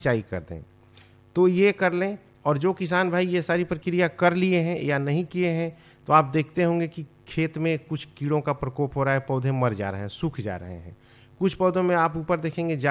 सिंचाई कर दें। तो ये कर लें। और जो किसान भाई ये सारी प्रक्रिया कर लिए हैं या नहीं किए हैं, तो आप देखते होंगे कि खेत में कुछ कीड़ों का प्रकोप हो रहा है, पौधे मर जा रहे हैं, सूख जा रहे हैं। कुछ पौधों में आप ऊपर देखेंगे